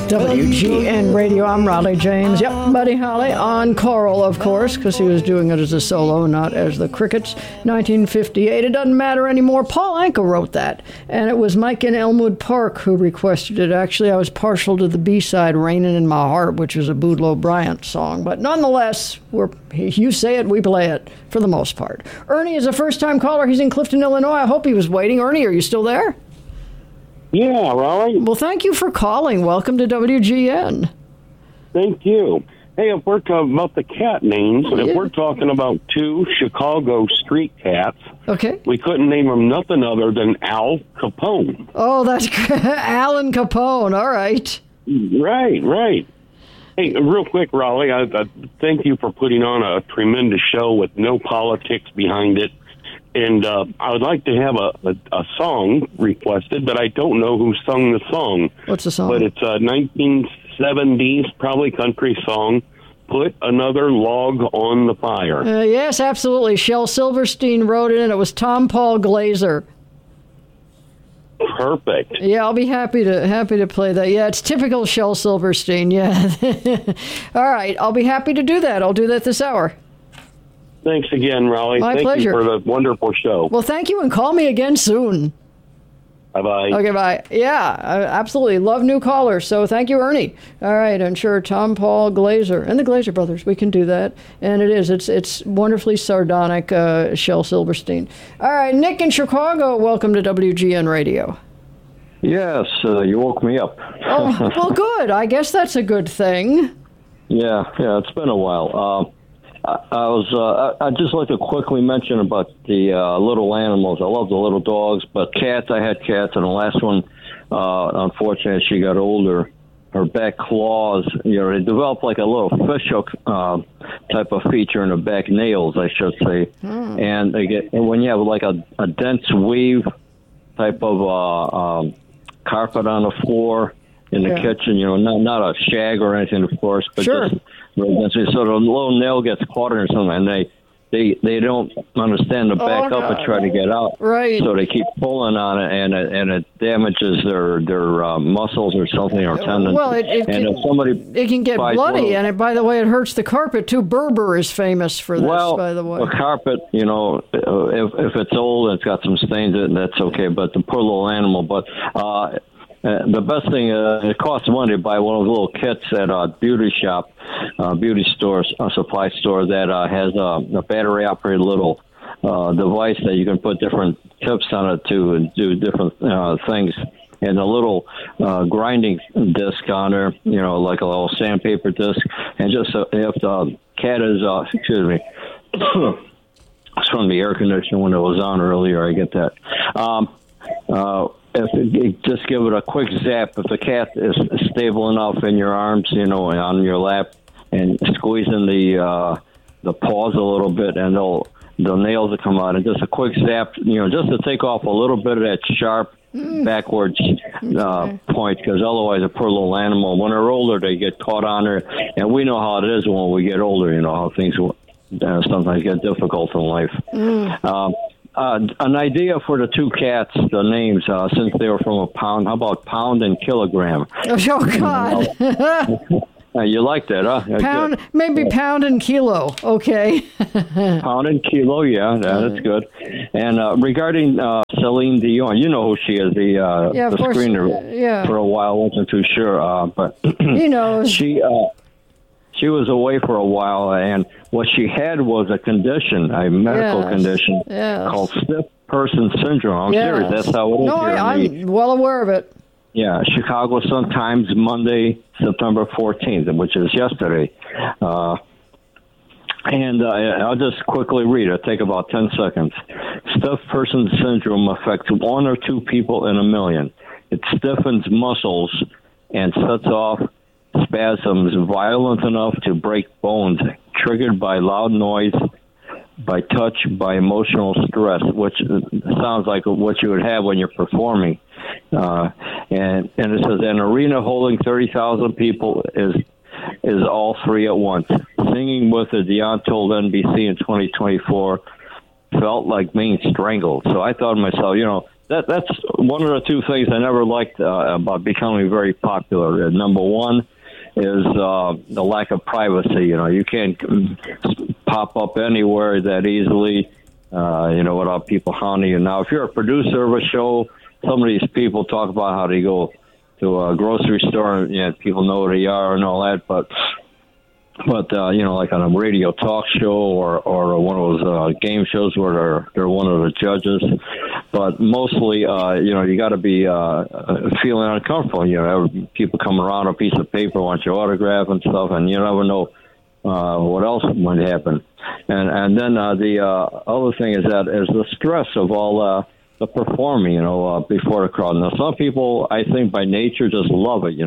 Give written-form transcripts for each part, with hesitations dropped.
WGN Radio, I'm Raleigh James. Yep, Buddy Holly on choral, of course, because he was doing it as a solo, not as the Crickets. 1958, it doesn't matter anymore. Paul Anka wrote that, and it was Mike in Elmwood Park who requested it. Actually, I was partial to the B-side, Raining in My Heart, which is a Boudleaux Bryant song. But nonetheless, you say it, we play it, for the most part. Ernie is a first-time caller. He's in Clifton, Illinois. I hope he was waiting. Ernie, are you still there? Yeah, Raleigh. Well, thank you for calling. Welcome to WGN. Thank you. Hey, if we're talking about the cat names, if we're talking about two Chicago street cats, okay, we couldn't name them nothing other than Al Capone. Oh, that's Alan Capone. All right. Right. Hey, real quick, Raleigh, I thank you for putting on a tremendous show with no politics behind it. And I would like to have a song requested, but I don't know who sung the song. What's the song? But it's a 1970s, probably country song, Put Another Log on the Fire. Yes, absolutely. Shel Silverstein wrote it, and it was Tom Paul Glaser. Perfect. Yeah, I'll be happy to play that. Yeah, it's typical Shel Silverstein, yeah. All right, I'll be happy to do that. I'll do that this hour. Thanks again, Raleigh. My Thank pleasure. you for the wonderful show. Well, thank you, and call me again soon. Bye-bye. Okay, bye. Yeah, I absolutely. Love new callers, so thank you, Ernie. All right, and sure, Tom Paul Glaser and the Glaser Brothers, we can do that. And it's wonderfully sardonic, Shel Silverstein. All right, Nick in Chicago, welcome to WGN Radio. Yes, you woke me up. Oh, well, good. I guess that's a good thing. Yeah, it's been a while. I'd just like to quickly mention about the little animals. I love the little dogs, but cats, I had cats, and the last one, unfortunately, as she got older, her back claws, they developed like a little fishhook type of feature in the back nails, I should say. And when you have like a dense weave type of carpet on the floor in the kitchen, not a shag or anything, of course, but sure. just so the little nail gets caught in or something, and they don't understand to back up and try to get out. Right. So they keep pulling on it, and it damages their muscles or something, or tendons. Well, it can get bloody, and by the way, it hurts the carpet too. Berber is famous for this, by the way. Well, the carpet, if it's old and it's got some stains in it, that's okay. But the poor little animal, the best thing, it costs money to buy one of those little kits at a beauty shop, beauty store, a supply store that has a battery-operated little device that you can put different tips on it to do different things. And a little grinding disc on there, like a little sandpaper disc. And just if the cat is, it's from the air conditioner when it was on earlier, I get that. Just give it a quick zap. If the cat is stable enough in your arms, on your lap, and squeezing the paws a little bit, and the nails will come out. And just a quick zap, just to take off a little bit of that sharp backwards point, because otherwise a poor little animal, when they're older, they get caught on there. And we know how it is when we get older, how things sometimes get difficult in life. An idea for the two cats, the names, since they were from a pound. How about Pound and Kilogram? Oh, God. You like that, huh? Pound, maybe Pound and Kilo. Okay. Pound and Kilo, yeah, that's good. And regarding Celine Dion, you know who she is, the screener for a while. Wasn't too sure, but he knows. She was away for a while, and what she had was a condition, a medical condition called stiff person syndrome. I'm serious. That's how it is. No, I'm well aware of it. Yeah, Chicago Sun-Times, Monday, September 14th, which is yesterday. And I'll just quickly read it. It'll take about 10 seconds. Stiff person syndrome affects 1 or 2 people in a million. It stiffens muscles and sets off spasms violent enough to break bones, triggered by loud noise, by touch, by emotional stress, which sounds like what you would have when you're performing. And it says an arena holding 30,000 people is all three at once. Singing with the Dion told NBC in 2024 felt like being strangled. So I thought to myself, that's one of the two things I never liked about becoming very popular. Number one is the lack of privacy. You can't pop up anywhere that easily, without people hounding you. Now, if you're a producer of a show, some of these people talk about how they go to a grocery store and people know who they are and all that, but like on a radio talk show or one of those game shows where they're one of the judges. But mostly, you got to be feeling uncomfortable. People come around, a piece of paper, want your autograph and stuff, and you never know what else might happen. And then the other thing is the stress of all the performing, before the crowd. Now, some people, I think, by nature, just love it.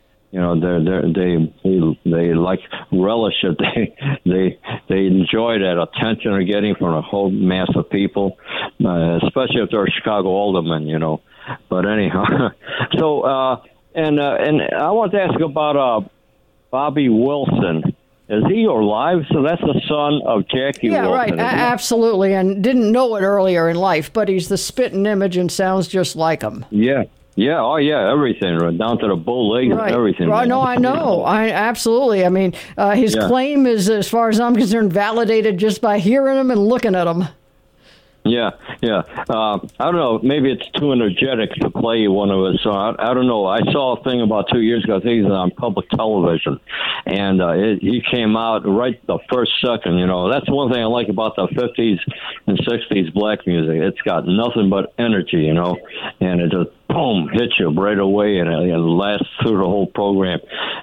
They like relish it. They enjoy that attention they're getting from a whole mass of people, especially if they're Chicago aldermen. But anyhow, so and I want to ask about Bobby Wilson. Is he alive? So that's the son of Jackie Wilson. Yeah, right. Absolutely. And didn't know it earlier in life, but he's the spitting image and sounds just like him. Yeah. Yeah, oh yeah, everything, right down to the bull legs and everything. Right, no, I know. Absolutely. I mean, his claim is, as far as I'm concerned, validated just by hearing him and looking at him. Yeah. I don't know. Maybe it's too energetic to play one of his songs. I don't know. I saw a thing about 2 years ago. I think he's on public television, and he came out right the first second. That's one thing I like about the 50s and 60s black music. It's got nothing but energy, and it just boom hits you right away, and it lasts through the whole program.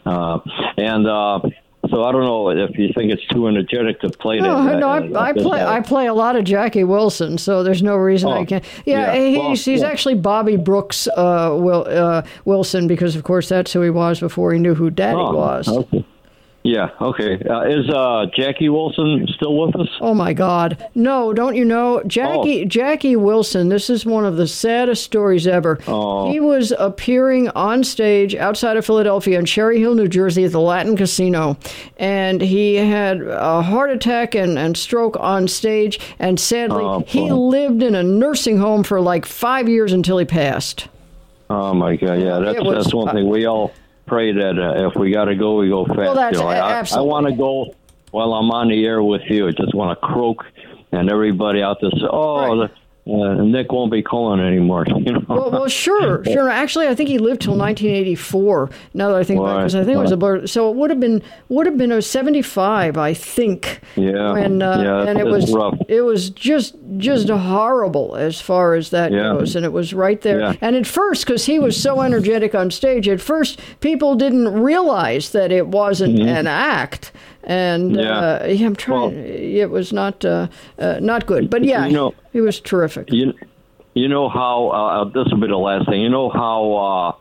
So I don't know if you think it's too energetic to play that. No, I play a lot of Jackie Wilson, so there's no reason I can't. Yeah, he's actually Bobby Brooks Wilson, because of course that's who he was before he knew who Daddy was. Okay. Yeah, okay. Is Jackie Wilson still with us? Oh, my God. No, don't you know? Jackie Wilson, this is one of the saddest stories ever. Oh. He was appearing on stage outside of Philadelphia in Cherry Hill, New Jersey at the Latin Casino, and he had a heart attack and stroke on stage, and sadly, he lived in a nursing home for like 5 years until he passed. Oh, my God, yeah, that's one thing we all pray that if we got to go, we go fast. Well, that's absolutely. I want to go while I'm on the air with you. I just want to croak, and everybody out there say, right. Nick won't be calling anymore. Well, sure. Actually, I think he lived till 1984. Now that I think about it, because I think it was a blur. So it would have been 75, I think. Yeah. And it was rough. It was just horrible as far as that goes, and it was right there. Yeah. And at first, because he was so energetic on stage, at first people didn't realize that it wasn't an act. And I'm trying. It was not good, but he was terrific. You know how this will be the last thing. You know how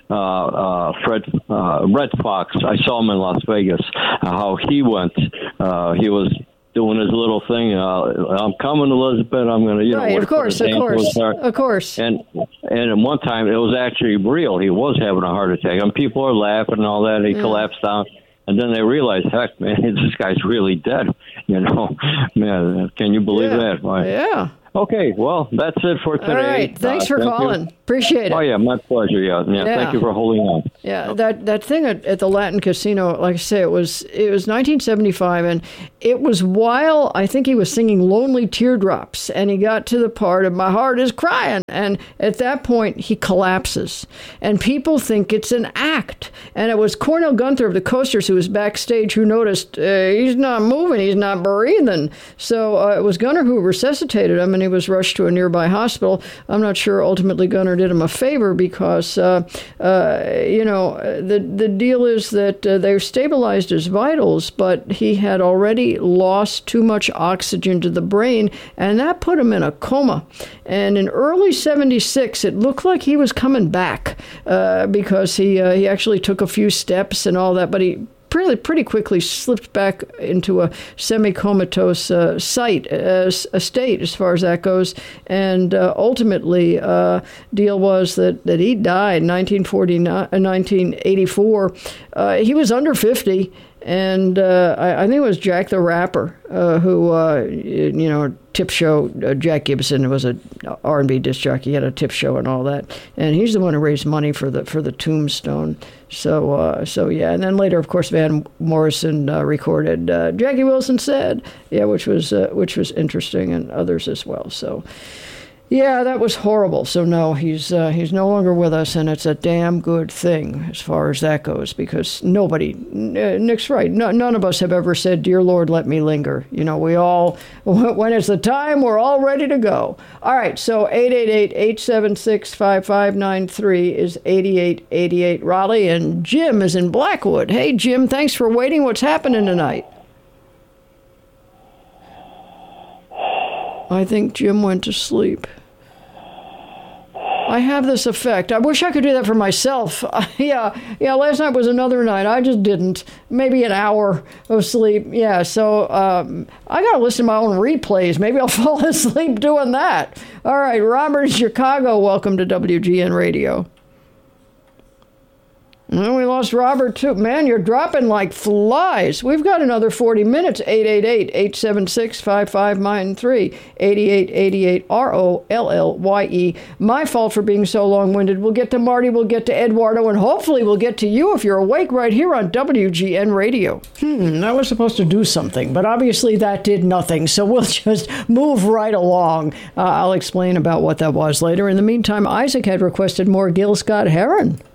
Red Fox. I saw him in Las Vegas. How he went. He was doing his little thing. I'm coming, Elizabeth. I'm going to, right. Of course. And at one time it was actually real. He was having a heart attack, and people are laughing and all that. He collapsed down. And then they realized, heck, man, this guy's really dead. Man, can you believe that? Right. Yeah. Okay, well, that's it for today. All right, thanks for calling. Appreciate it. Oh, yeah, my pleasure, yeah. Thank you for holding on. Yeah, that thing at the Latin Casino, like I say, it was 1975, and it was while I think he was singing Lonely Teardrops, and he got to the part of My Heart Is Crying, and at that point, he collapses, and people think it's an act, and it was Cornell Gunther of the Coasters who was backstage who noticed he's not moving, he's not breathing, so it was Gunter who resuscitated him, and he was rushed to a nearby hospital. I'm not sure ultimately Gunter did him a favor because, the deal is that they stabilized his vitals, but he had already lost too much oxygen to the brain, and that put him in a coma. And in early 76, it looked like he was coming back because he actually took a few steps and all that, but he pretty quickly slipped back into a semi-comatose state as far as that goes. And ultimately, deal was that he died in 1984. He was under 50. And I think it was Jack the Rapper who, tip show. Jack Gibson was a R&B disc jockey. He had a tip show and all that. And he's the one who raised money for the tombstone. So yeah. And then later, of course, Van Morrison recorded Jackie Wilson Said, which was interesting, and others as well. So. Yeah, that was horrible. So no, he's no longer with us, and it's a damn good thing as far as that goes, because nobody, Nick's right, none of us have ever said, "Dear Lord, let me linger." We all, when it's the time, we're all ready to go. All right, so 888-876-5593 is 8888 Raleigh, and Jim is in Blackwood. Hey, Jim, thanks for waiting. What's happening tonight? I think Jim went to sleep. I have this effect. I wish I could do that for myself. Yeah, last night was another night. I just didn't. Maybe an hour of sleep. Yeah, so I got to listen to my own replays. Maybe I'll fall asleep doing that. All right, Robert in Chicago, welcome to WGN Radio. And we lost Robert, too. Man, you're dropping like flies. We've got another 40 minutes. 888-876-5593. 8888 ROLLYE. My fault for being so long-winded. We'll get to Marty, we'll get to Eduardo, and hopefully we'll get to you if you're awake right here on WGN Radio. I was supposed to do something, but obviously that did nothing, so we'll just move right along. I'll explain about what that was later. In the meantime, Isaac had requested more Gil Scott-Heron.